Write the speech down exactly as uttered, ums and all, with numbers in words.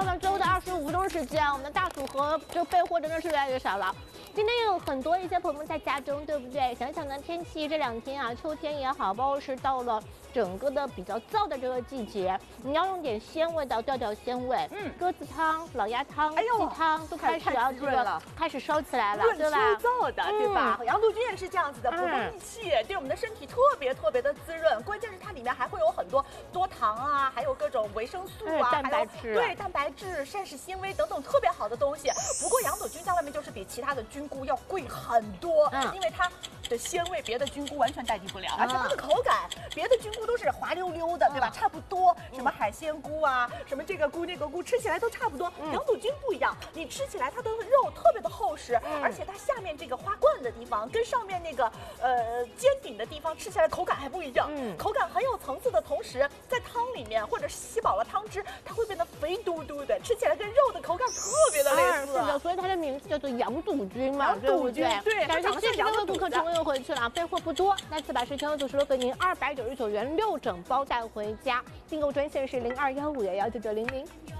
友们，最后的二十五分钟时间，我们的大薯盒就备货真的是越来越少了。今天有很多一些朋友们在家中，对不对？想想呢，天气这两天啊，秋天也好，包括是到了整个的比较燥的这个季节，你要用点鲜味的调调鲜味。嗯，鸽子汤、老鸭汤、 哎呦鸡汤都开始要这个开始烧起来了， 润对吧？ 秋燥的，对吧？羊肚菌也是这样子的，补充益气，对我们的身体特别特别的滋润。关键是它里面还会有很多多糖啊，还有各种维生素啊， 蛋白质， 对蛋白质、膳食纤维等等特别好的东西。不过羊肚菌在外面就是比其他的菌菇要贵很多，嗯，因为它的鲜味别的菌菇完全代替不了，而且它的口感，别的菌菇都是滑溜溜的，对吧？差不多，什么海鲜菇啊，什么这个菇那个菇，吃起来都差不多。羊肚菌不一样，你吃起来它的肉特别的厚实，而且它下面这个花冠的地方跟上面那个呃尖顶的地方吃起来口感还不一样，口感很有层次的同时，在汤里面或者吸饱了汤汁，它会变得肥嘟嘟的，吃起来跟肉的口感特别的类似。 是的，所以它的名字叫做羊肚菌嘛，对不对？ 对， 感觉这十个顾客成功又回去了啊，备货不多，那次把十千组十六给您二百九十九元六整包带回家，订购专线是零二幺五幺幺九九零零。